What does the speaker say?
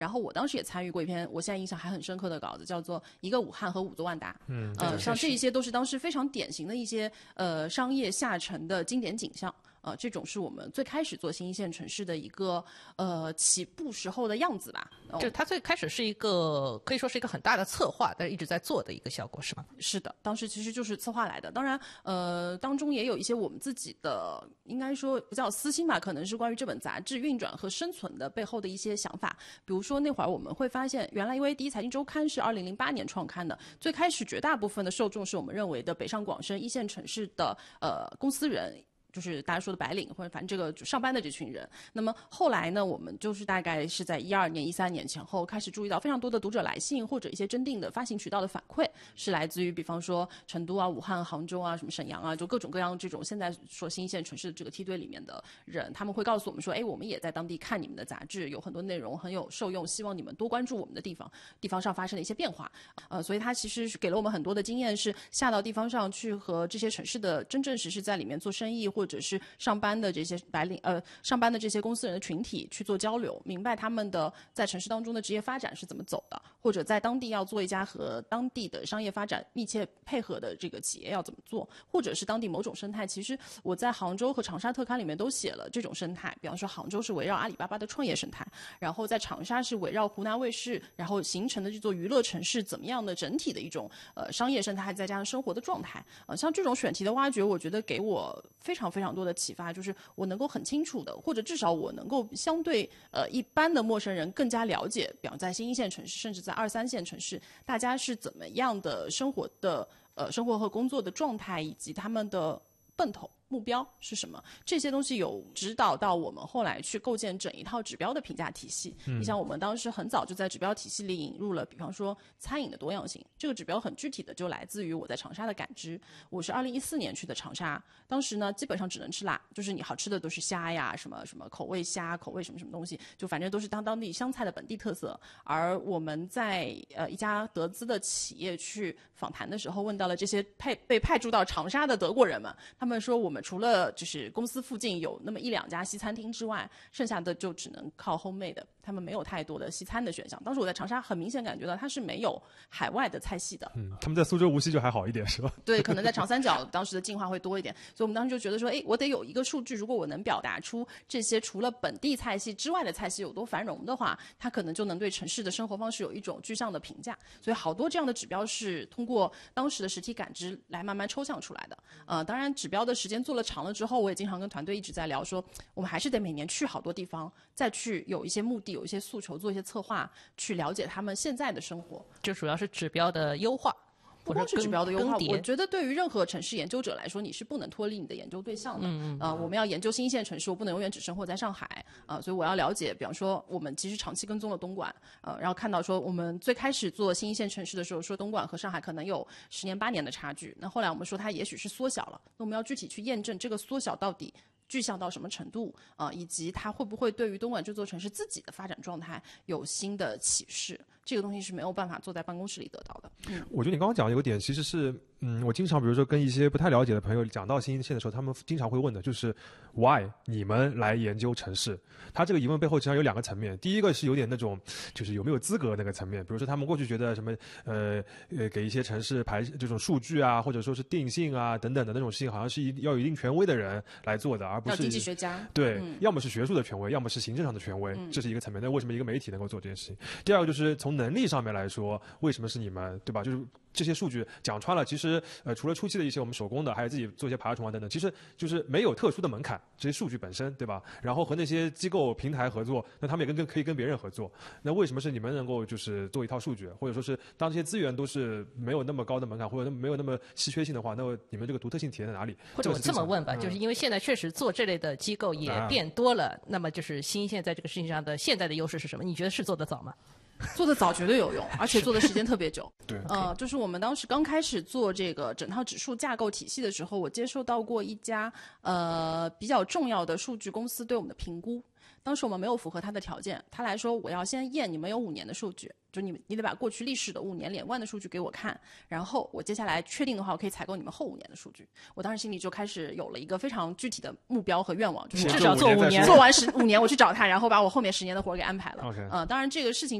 然后我当时也参与过一篇我现在印象还很深刻的稿子，叫做一个武汉和5座万达。像这一些都是当时非常典型的一些商业下沉的经典景象。这种是我们最开始做新一线城市的一个起步时候的样子吧。 就它最开始是一个可以说是一个很大的策划，但是一直在做的一个效果，是吗？ 是的，当时其实就是策划来的。当然，当中也有一些我们自己的，应该说比较私心吧，可能是关于这本杂志运转和生存的背后的一些想法。比如说那会儿我们会发现，原来因为第一财经周刊是2008年创刊的，最开始绝大部分的受众是我们认为的北上广深一线城市的公司人。就是大家说的白领，或者反正这个上班的这群人。那么后来呢，我们就是大概是在12年、13年前后开始注意到非常多的读者来信或者一些真定的发行渠道的反馈，是来自于比方说成都啊、武汉、杭州啊、什么沈阳啊，就各种各样这种现在说新一线城市的这个梯队里面的人，他们会告诉我们说，哎，我们也在当地看你们的杂志，有很多内容很有受用，希望你们多关注我们的地方上发生的一些变化。所以他其实是给了我们很多的经验，是下到地方上去和这些城市的真正实在里面做生意，或者是上班的这些白领上班的这些公司人的群体去做交流，明白他们的在城市当中的职业发展是怎么走的，或者在当地要做一家和当地的商业发展密切配合的这个企业要怎么做，或者是当地某种生态。其实我在杭州和长沙特刊里面都写了这种生态，比方说杭州是围绕阿里巴巴的创业生态，然后在长沙是围绕湖南卫视，然后形成的这座娱乐城市怎么样的整体的一种商业生态，再加上生活的状态。像这种选题的挖掘，我觉得给我非常非常多的启发，就是我能够很清楚的，或者至少我能够相对一般的陌生人更加了解，比方在新一线城市，甚至在2、3线城市，大家是怎么样的生活和工作的状态，以及他们的奔头目标是什么？这些东西有指导到我们后来去构建整一套指标的评价体系。你像我们当时很早就在指标体系里引入了，比方说餐饮的多样性。这个指标很具体的就来自于我在长沙的感知。我是2014年去的长沙，当时呢基本上只能吃辣，就是你好吃的都是虾呀，什么什么口味虾、口味什么什么东西，就反正都是当地湘菜的本地特色。而我们在一家德资的企业去访谈的时候，问到了这些被派驻到长沙的德国人们，他们说我们除了就是公司附近有那么1、2家西餐厅之外，剩下的就只能靠 homemade 的，他们没有太多的西餐的选项。当时我在长沙很明显感觉到它是没有海外的菜系的。 他们在苏州、无锡就还好一点，是吧？ 对，可能在长三角当时的进化会多一点，所以我们当时就觉得说，哎，我得有一个数据，如果我能表达出这些除了本地菜系之外的菜系有多繁荣的话，它可能就能对城市的生活方式有一种具象的评价。所以好多这样的指标是通过当时的实体感知来慢慢抽象出来的。当然指标的时间做了长了之后，我也经常跟团队一直在聊说，我们还是得每年去好多地方，再去有一些目的、有一些诉求，做一些策划，去了解他们现在的生活。 就主要是指标的优化。 不光是指标的优化，我觉得对于任何城市研究者来说，你是不能脱离你的研究对象的。我们要研究新一线城市，我不能永远只生活在上海所以我要了解，比方说我们其实长期跟踪了东莞然后看到说我们最开始做新一线城市的时候，说东莞和上海可能有10年8年的差距，那后来我们说它也许是缩小了，那我们要具体去验证这个缩小到底具象到什么程度以及它会不会对于东莞这座城市自己的发展状态有新的启示。这个东西是没有办法坐在办公室里得到的。 我觉得你刚刚讲的有个点其实是我经常比如说跟一些不太了解的朋友讲到新一线的时候，他们经常会问的就是 why 你们来研究城市。他这个疑问背后实际上有2个层面，第一个是有点那种就是有没有资格那个层面，比如说他们过去觉得什么给一些城市排这种数据啊，或者说是定性啊等等的那种事情，好像是要有一定权威的人来做的，而不是要经济学家。 对要么是学术的权威，要么是行政上的权威，这是一个层面。那为什么一个媒体能够做这件事情？第二个就是从能力上面来说，为什么是你们，对吧？就是这些数据讲穿了，其实除了初期的一些我们手工的，还有自己做一些爬虫啊等等，其实就是没有特殊的门槛，这些数据本身，对吧？然后和那些机构平台合作，那他们也可以跟别人合作。那为什么是你们能够就是做一套数据，或者说是当这些资源都是没有那么高的门槛，或者没有那么稀缺性的话，那你们这个独特性体现在哪里？ 或者我这么问吧，就是因为现在确实做这类的机构也变多了，那么就是新一线在这个事情上的现在的优势是什么？你觉得是做得早吗？ 做得早绝对有用，而且做的时间特别久。 对， 就是我们当时刚开始做这个整套指数架构体系的时候，我接受到过一家比较重要的数据公司对我们的评估。 当时我们没有符合他的条件，他来说我要先验你们有5年的数据，就你得把过去历史的5年连贯的数据给我看，然后我接下来确定的话，我可以采购你们后5年的数据。我当时心里就开始有了一个非常具体的目标和愿望，就是至少做5年， 做完5年我去找他，然后把我后面10年的活给安排了。 OK， 当然这个事情